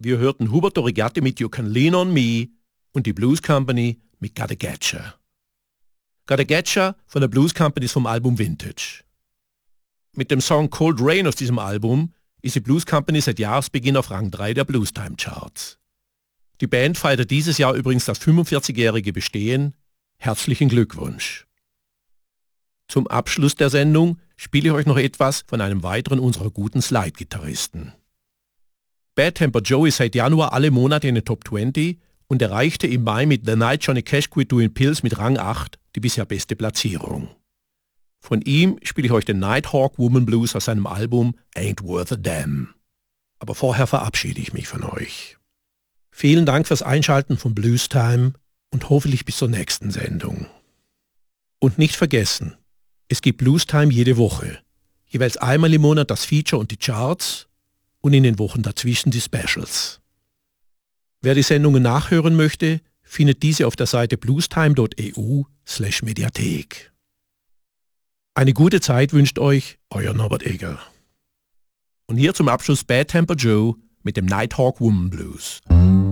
Wir hörten Hubert Dorigatti mit You Can Lean on Me und die Blues Company mit Gotta Getcha. Gotta Getcha von der Blues Company ist vom Album Vintage. Mit dem Song Cold Rain aus diesem Album ist die Blues Company seit Jahresbeginn auf Rang 3 der Blues Time Charts. Die Band feiert dieses Jahr übrigens das 45-jährige Bestehen. Herzlichen Glückwunsch. Zum Abschluss der Sendung spiele ich euch noch etwas von einem weiteren unserer guten Slide-Gitarristen. Bad Temper Joe ist seit Januar alle Monate in den Top 20 und erreichte im Mai mit The Night Johnny Cash Quit Doing Pills mit Rang 8 die bisher beste Platzierung. Von ihm spiele ich euch den Nighthawk Woman Blues aus seinem Album Ain't Worth a Damn. Aber vorher verabschiede ich mich von euch. Vielen Dank fürs Einschalten von Blues Time und hoffentlich bis zur nächsten Sendung. Und nicht vergessen, es gibt Blues Time jede Woche, jeweils einmal im Monat das Feature und die Charts und in den Wochen dazwischen die Specials. Wer die Sendungen nachhören möchte, findet diese auf der Seite bluestime.eu/Mediathek. Eine gute Zeit wünscht euch euer Norbert Egger. Und hier zum Abschluss Bad Temper Joe mit dem Nighthawk Woman Blues.